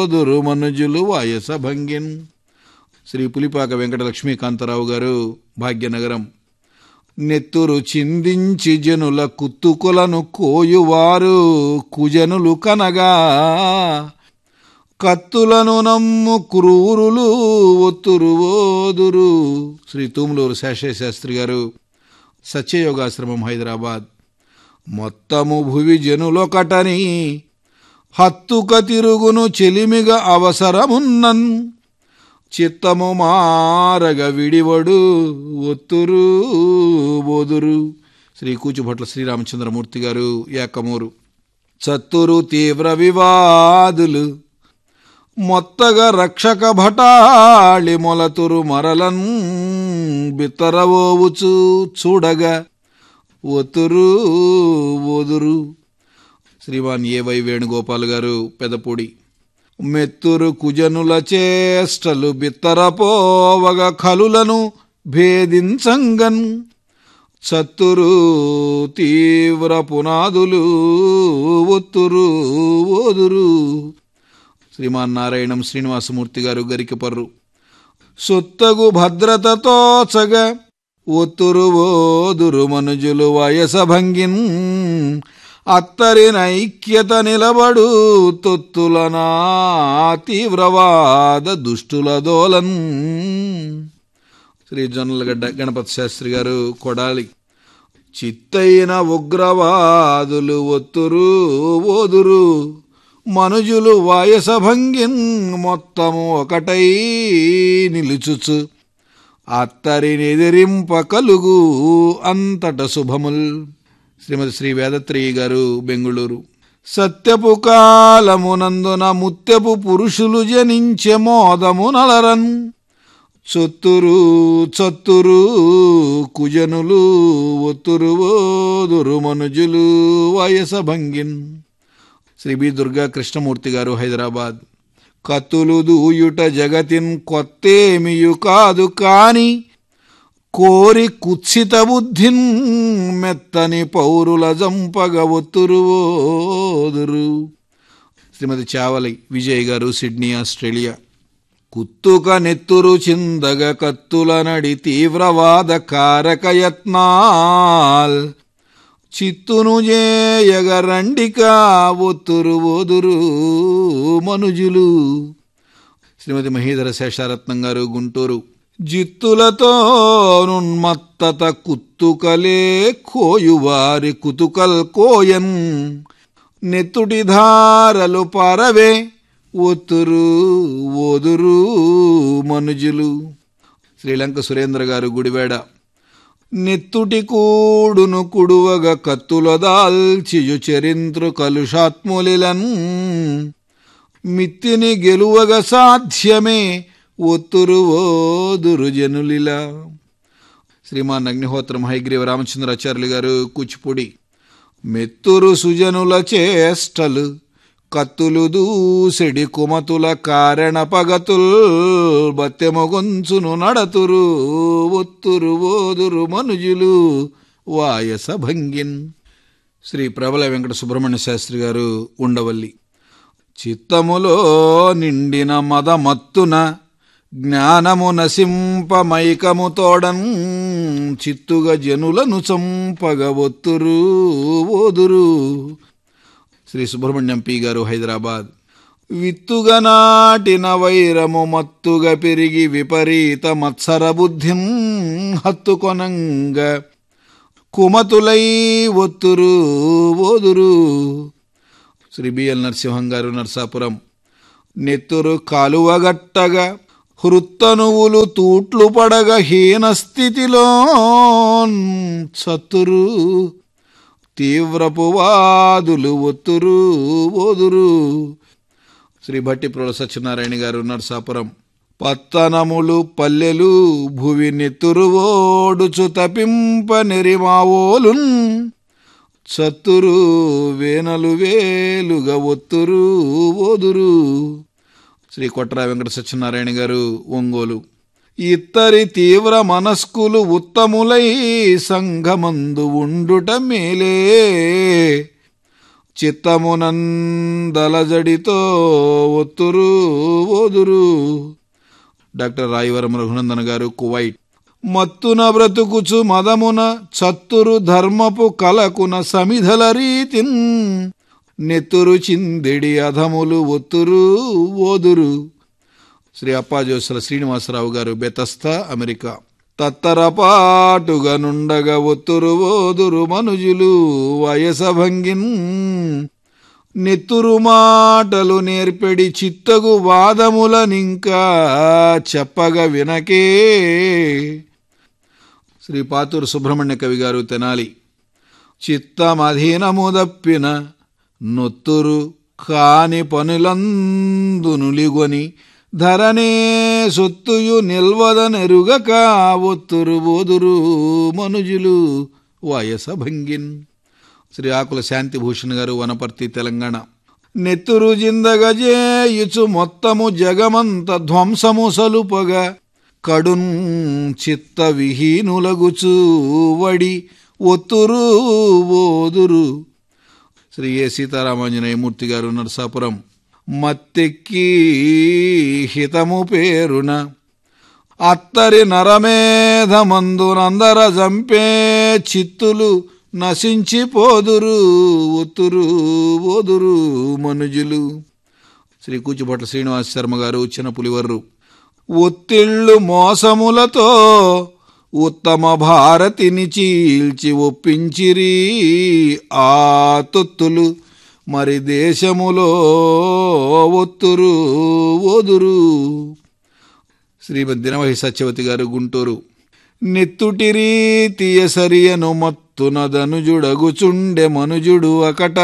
ఓదురు మనుజులు వయస భంగిన్. శ్రీ పులిపాక వెంకట లక్ష్మీకాంతరావు గారు, భాగ్యనగరం. నెత్తురు చిందించి జనుల కుత్తుకులను కోయువారు కుజనులు కనగా, కత్తులను నమ్ము క్రూరులు ఒత్తురు ఓదురు. శ్రీ తూములూరు శేషయ్య శాస్త్రి గారు, సత్యయోగాశ్రమం, హైదరాబాద్. మొత్తము భువి జనులొకటని హత్తుక తిరుగును చెలిమిగా అవసరమున్నన్, చిత్తము మారగ విడివడు ఒత్తురు ఓదురు. శ్రీ కూచుభట్ల శ్రీరామచంద్రమూర్తి గారు, ఏకమూరు. చత్తురు తీవ్ర వివాదులు మొత్తగా రక్షక భటాళి మొలతురు మరలన్, బిత్తరవోవుచు చూడగా ఒత్తురు ఓదురు. శ్రీమాన్ ఏ.వై. వేణుగోపాల్ గారు, పెదపూడి. మెత్తురు కుజనుల చేష్టలు బిత్తరపోవగ కలులను భేదించంగన్, చత్తురు తీవ్ర పునాదులు ఒత్తురు ఓదురు. శ్రీమాన్ నారాయణం శ్రీనివాసమూర్తి గారు, గరికపర్రు. సొత్తగు భద్రతతో చగ ఒత్తురు ఓదురు మనుజులు వయస భంగిన్, అత్తరి నైక్యత నిలబడు తొత్తులనా తీవ్రవాద దుష్టుల దోలన్. శ్రీ జొన్నలగడ్డ గణపతి శాస్త్రి గారు, కొడాలి. చిత్తైన ఉగ్రవాదులు ఒత్తురు ఓదురు మనుజులు వయస భంగిన్, మొత్తము ఒకటై నిలుచుచు అత్తరిని ఎదిరింప కలుగు అంతట శుభముల్. శ్రీమతి శ్రీ వేదత్రేయి గారు, బెంగుళూరు. సత్యపు కాలమునందున ముత్యపు పురుషులు జనించె మోదము నలరన్, చొత్తురు చత్తురు కుజనులు ఒత్తురు ఓదురు మనుజులు వయస భంగిన్. శ్రీ బి. దుర్గా కృష్ణమూర్తి గారు, హైదరాబాద్. కత్తులు దూయుట జగతిన్ కొత్తేమియు కాదు కాని, కోరి కుత్సిత బుద్ధిన్ మెత్తని పౌరుల జంపగ ఒత్తురు ఓదురు. శ్రీమతి చావలి విజయ్ గారు, సిడ్నీ, ఆస్ట్రేలియా. కుత్తుక నెత్తురు చిందగ కత్తుల నడి తీవ్రవాద కారకయత్నాల్, చిత్తును జేయగ రండిక ఒత్తురు ఓదురు మనుజులు. శ్రీమతి మహీధర శేషారత్నం గారు, గుంటూరు. జిత్తులతో నున్మత్తత కుత్తుకలే కోయువారి కుతుకల్ కోయన్, నెత్తుటి ధారలు పరవే ఒత్తురు ఓదురు మనుజులు. శ్రీలంక సురేంద్ర గారు, గుడివేడ. నెత్తుటి కూడును కుడువగ కత్తుల దాల్చియు చరింద్రు కలుషాత్ములిలన్, మిత్తిని గెలువగ సాధ్యమే ఒత్తురు ఓదురు జనులిలా. శ్రీమాన్ అగ్నిహోత్రం హైగ్రీవ రామచంద్రాచార్యులు గారు, కూచిపూడి. మెత్తురు సుజనుల చేష్టలు కత్తులు దూసెడి కుమతుల కారణ పగతుల్, బత్తెమొగొంచును నడతురు ఒత్తురు ఓదురు మనుజులు వాయస భంగిన్. శ్రీ ప్రబల వెంకట సుబ్రహ్మణ్య శాస్త్రి గారు, ఉండవల్లి. చిత్తములో నిండిన మదమత్తున జ్ఞానము నసింప మైకము తోడన్, చిత్తుగ జనులను చంపగ ఒత్తురు ఓదురు. శ్రీ సుబ్రహ్మణ్యం పి గారు, హైదరాబాద్. విత్తుగా నాటిన వైరము మత్తుగా పెరిగి విపరీత మత్సర బుద్ధిం హత్తుకొనంగ, కుమతులై ఒత్తురు ఓదురు. శ్రీ బిఎల్ నరసింహం గారు, నర్సాపురం. నెత్తురు కాలువగట్టగా హృత్తనువులు తూట్లు పడగ హీన స్థితిలో చత్తురు తీవ్రపు వాదులు ఒత్తురు ఓదురు. శ్రీ భట్టిప్రోల సత్యనారాయణ గారు, నర్సాపురం. పత్తనములు పల్లెలు భువి నెత్తురు ఓడుచు తపింప నెరిమావోలున్, చత్తురు వేనలు వేలుగా ఒత్తురు ఓదురు. శ్రీ కొట్రా వెంకట సత్యనారాయణ గారు, ఒంగోలు. ఇత్తరి తీవ్ర మనస్కులు ఉత్తములై సంఘమందు ఉండుట మేలే, చిత్తమునందలజడితో ఒత్తురు ఓదురు. డాక్టర్ రాయవరం రఘునందన్ గారు, కువైట్. మత్తున బ్రతుకుచు మదమున చత్తురు ధర్మపు కలకున సమిధల రీతిన్ నెత్తురు చిందెడి అధములు ఒత్తురు ఓదురు. శ్రీ అప్పాజోసల శ్రీనివాసరావు గారు, బెతస్తా, అమెరికా. తత్తరపాటుగా నుండగా ఒత్తురు ఓదురు మనుజులు వయసభంగిన్ నెత్తురు మాటలు నేర్పెడి చిత్తగు వాదములనింకా చెప్పగా వినకే. శ్రీ పాతూరు సుబ్రహ్మణ్య కవి గారు, తెనాలి. చిత్తమధీనము దప్పిన నొత్తురు కాని పనులందునులిగొని ధరనే సొత్తుయు నిల్వదనెరుగక ఒత్తురు ఓదురు మనుజులు వయసభంగిన్. శ్రీ ఆకుల శాంతిభూషణ్ గారు, వనపర్తి, తెలంగాణ. నెత్తురు జిందగజేయుచు మొత్తము జగమంత ధ్వంసము సలుపగా కడున్ చిత్త విహీనులగుచు వడి ఒత్తురు ఓదురు. శ్రీ ఏ సీతారామాంజనేయమూర్తి గారు, నరసాపురం. మత్తెక్కి హితము పేరున అత్తరి నరమేధమందునందర జంపే చిత్తులు నశించిపోదురు ఒత్తురు ఓదురు మనుజులు. శ్రీ కూచిభట్ల శ్రీనివాస శర్మ గారు, చిన్నపులివర్రు. ఒత్తిళ్ళు మోసములతో ఉత్తమ భారతిని చీల్చి ఒప్పించిరి ఆ తొత్తులు మరి దేశములో ఒత్తురు ఓదురు. శ్రీమద్ దినవహి సత్యవతి గారు, గుంటూరు. నెత్తుటి రీతియ సరియను మత్తునదనుజుడగుచుండె మనుజుడు అకట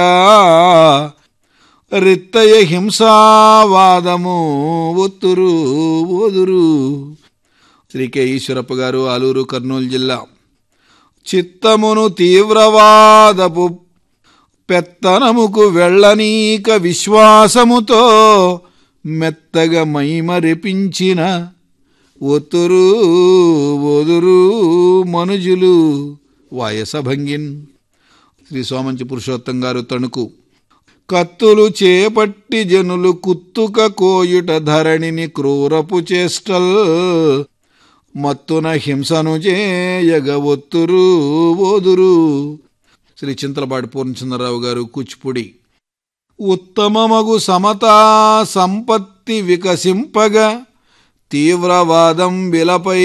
రిత్తయ హింసావాదము ఒత్తురు ఓదురు. శ్రీ కె ఈశ్వరప్ప గారు, ఆలూరు, కర్నూలు జిల్లా. చిత్తమును తీవ్రవాదపు పెత్తనముకు వెళ్ళనీక విశ్వాసముతో మెత్తగా మైమరిపించిన ఒత్తురు ఓదురు మనుజులు వయసభంగిన్. శ్రీ సోమంచి పురుషోత్తం గారు, తణుకు. కత్తులు చేపట్టి జనులు కుత్తుక కోయుట ధరణిని క్రూరపు చేష్టల్ మత్తున హింసను చేయగ ఒత్తురు ఓదురు. శ్రీ చింతలపాటి పూర్ణచంద్రరావు గారు, కూచిపూడి. ఉత్తమమగు సమతా సంపత్తి వికసింపగా తీవ్రవాదం విలపై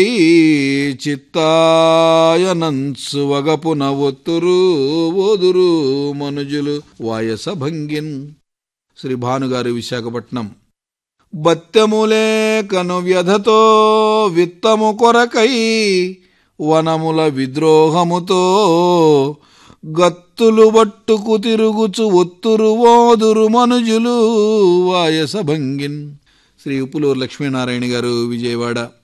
చిత్తాయనంచు వగపున ఒత్తురు ఓదురు మనుజులు వయసభంగిన్. శ్రీ భానుగారు, విశాఖపట్నం. బత్తెములేకను వ్యధతో విత్తము కొరకై వనముల విద్రోహముతో గత్తులు బట్టుకు తిరుగుచు ఒత్తురు ఓదురు మనుజులు వయసభంగిన్. శ్రీ ఉప్పులూరు లక్ష్మీనారాయణ గారు, విజయవాడ.